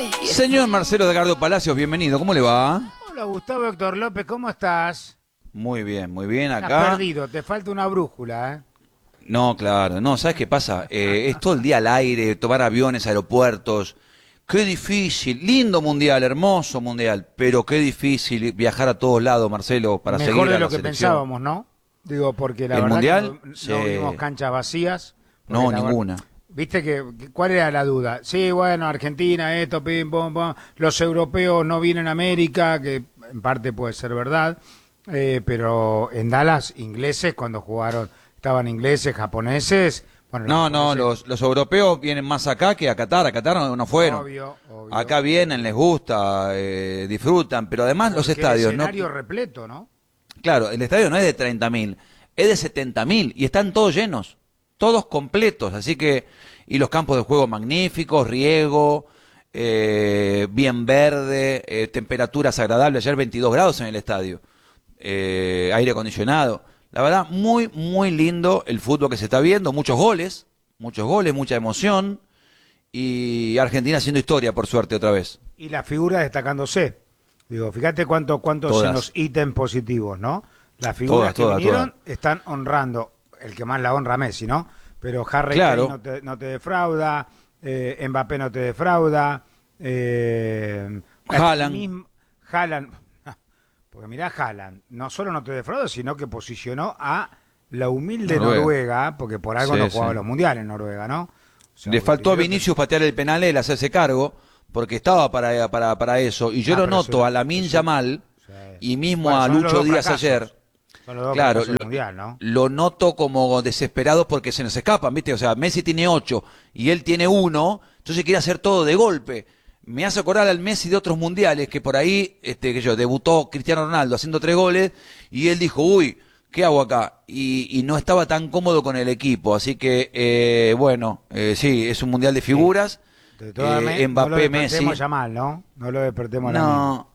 Señor Marcelo Edgardo Palacios, bienvenido. ¿Cómo le va? Hola Gustavo Héctor López, ¿cómo estás? Muy bien acá. Estás perdido, te falta una brújula, ¿eh? No, claro, no, ¿sabes qué pasa? Es todo el día al aire, tomar aviones, aeropuertos. Qué difícil, lindo mundial, hermoso mundial, pero qué difícil viajar a todos lados, Marcelo, para seguir Mejor a de la lo que selección. pensábamos, ¿no? Digo, porque la ¿El verdad mundial? que no Sí. vimos canchas vacías. No, Porque ninguna. ¿Viste cuál era la duda? Sí, bueno, Argentina, esto, pim, pum, pum. Los europeos no vienen a América, que en parte puede ser verdad, pero en Dallas, ingleses, cuando jugaron, estaban ingleses, japoneses. Bueno, No, los europeos vienen más acá que a Qatar no fueron. Obvio. Acá vienen, les gusta, disfrutan, pero además los Porque estadios, el ¿no? escenario repleto, ¿no? Claro, el estadio no es de 30.000, es de 70.000 y están todos llenos, todos completos, así que, y los campos de juego magníficos, riego, bien verde, temperaturas agradables, ayer 22 grados en el estadio, aire acondicionado. La verdad, muy lindo el fútbol que se está viendo, muchos goles, mucha emoción y Argentina haciendo historia, por suerte, otra vez. Y la figura destacándose. Digo, fíjate cuántos Todas. en los ítems positivos, ¿no? Las figuras que vinieron están honrando, el que más la honra Messi, ¿no? Pero Harry Claro. Kane no te defrauda, Mbappé no te defrauda, Haaland. Haaland, porque mirá Haaland, no solo no te defrauda, sino que posicionó a la humilde Noruega, porque por algo no jugaba los mundiales en Noruega, ¿no? O sea, le faltó a Vinicius patear el penal, él hacerse cargo, porque estaba para eso, y yo lo noto a Lamine Yamal y mismo a Lucho Díaz ayer. Claro, mundial, ¿no? lo noto como desesperado porque se nos escapan, ¿viste? O sea, Messi tiene 8 y él tiene 1, entonces quiere hacer todo de golpe. Me hace acordar al Messi de otros mundiales, que por ahí, debutó Cristiano Ronaldo haciendo 3 goles, y él dijo, uy, ¿qué hago acá? Y no estaba tan cómodo con el equipo, así que, sí, es un mundial de figuras. Sí. Mbappé, no lo Messi. ya mal, ¿no? No lo despertemos No,